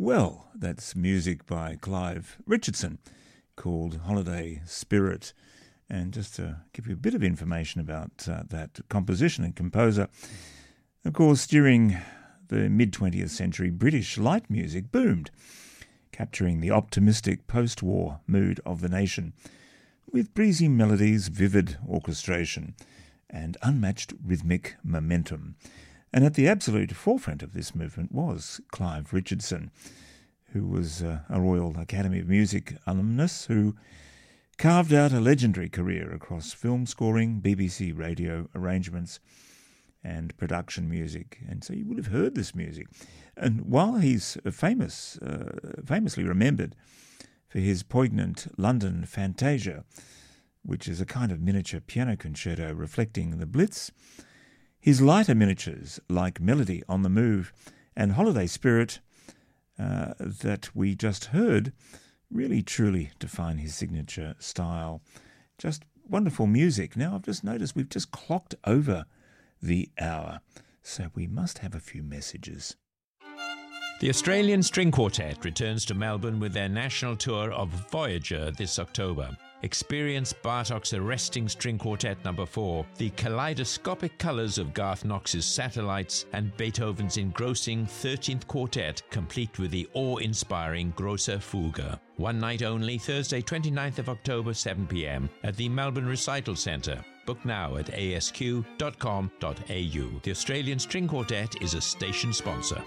Well, that's music by Clive Richardson called Holiday Spirit. And just to give you a bit of information about that composition and composer, of course, during the mid-20th century, British light music boomed, capturing the optimistic post-war mood of the nation with breezy melodies, vivid orchestration, and unmatched rhythmic momentum. And at the absolute forefront of this movement was Clive Richardson, who was a Royal Academy of Music alumnus who carved out a legendary career across film scoring, BBC radio arrangements, and production music. And so you would have heard this music. And while he's famously remembered for his poignant London Fantasia, which is a kind of miniature piano concerto reflecting the Blitz, his lighter miniatures like Melody on the Move and Holiday Spirit that we just heard really truly define his signature style. Just wonderful music. Now I've just noticed we've just clocked over the hour, so we must have a few messages. The Australian String Quartet returns to Melbourne with their national tour of Voyager this October. Experience Bartok's arresting string quartet number 4, the kaleidoscopic colours of Garth Knox's Satellites, and Beethoven's engrossing 13th quartet, complete with the awe-inspiring Grosse Fuge. One night only, Thursday 29th of October, 7 p.m. at the Melbourne Recital Centre. Book now at asq.com.au. The Australian String Quartet is a station sponsor.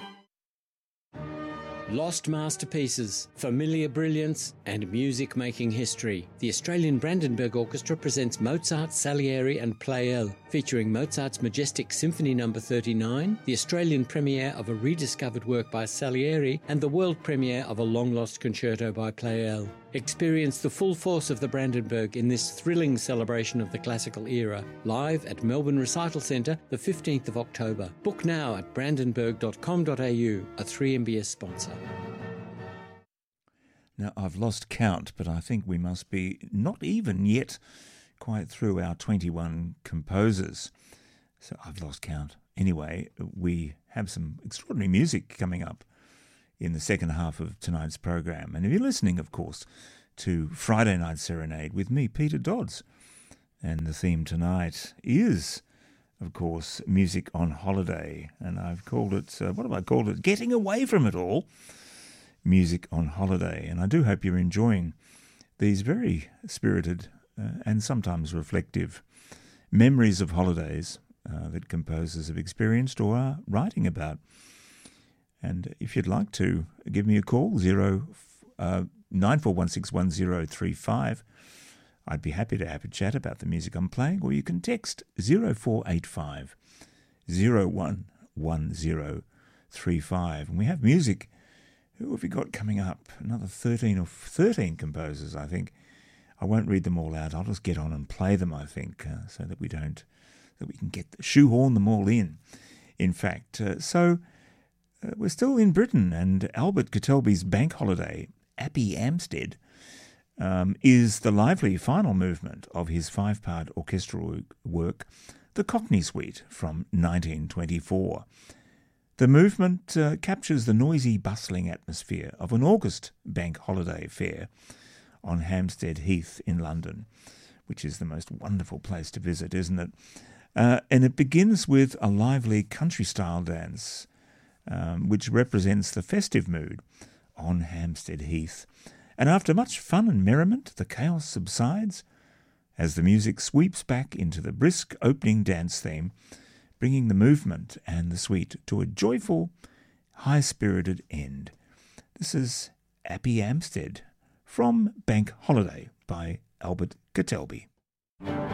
Lost masterpieces, familiar brilliance, and music-making history. The Australian Brandenburg Orchestra presents Mozart, Salieri and Pleyel, featuring Mozart's majestic Symphony No. 39, the Australian premiere of a rediscovered work by Salieri, and the world premiere of a long-lost concerto by Pleyel. Experience the full force of the Brandenburg in this thrilling celebration of the classical era, live at Melbourne Recital Centre, the 15th of October. Book now at brandenburg.com.au, a 3MBS sponsor. Now, I've lost count, but I think we must be not even yet quite through our 21 composers. So I've lost count. Anyway, we have some extraordinary music coming up in the second half of tonight's program. And if you're listening, of course, to Friday Night Serenade with me, Peter Dodds, and the theme tonight is, of course, Music on Holiday. And I've called it, what have I called it? Getting Away From It All. Music on Holiday. And I do hope you're enjoying these very spirited and sometimes reflective memories of holidays that composers have experienced or are writing about. And if you'd like to give me a call, 94161035, I'd be happy to have a chat about the music I'm playing, or you can text 0485 011035. And we have music. Who have we got coming up? Another 13 composers, I think. I won't read them all out. I'll just get on and play them, I think, so that we can shoehorn them all in. In fact, we're still in Britain, and Albert Kettelby's bank holiday, Appy Amstead, is the lively final movement of his 5-part orchestral work, The Cockney Suite, from 1924. The movement captures the noisy, bustling atmosphere of an August bank holiday fair on Hampstead Heath in London, which is the most wonderful place to visit, isn't it? And it begins with a lively country-style dance, which represents the festive mood on Hampstead Heath. And after much fun and merriment, the chaos subsides as the music sweeps back into the brisk opening dance theme, bringing the movement and the suite to a joyful, high-spirited end. This is Appy Amstead from Bank Holiday by Albert Kettelby.